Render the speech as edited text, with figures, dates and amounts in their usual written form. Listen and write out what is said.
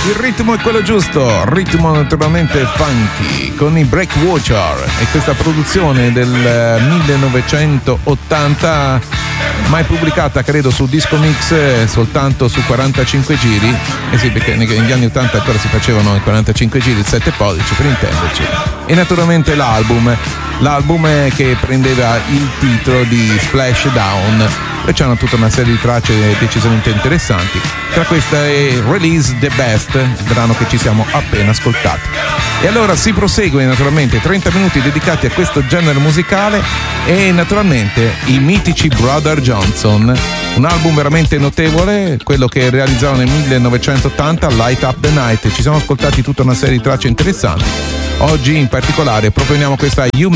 Il ritmo è quello giusto, ritmo naturalmente funky con i Breakwater e questa produzione del 1980 mai pubblicata credo su Disco Mix, soltanto su 45 giri. Eh sì, perché negli anni 80 ancora si facevano i 45 giri, il 7 pollici per intenderci. E naturalmente l'album che prendeva il titolo di Splashdown, e c'hanno tutta una serie di tracce decisamente interessanti. Tra queste è Release the Best, il brano che ci siamo appena ascoltati. E allora si prosegue naturalmente 30 minuti dedicati a questo genere musicale e naturalmente i mitici Brother Johnson, un album veramente notevole, quello che realizzarono nel 1980, Light Up the Night. Ci siamo ascoltati tutta una serie di tracce interessanti. Oggi in particolare proponiamo questa You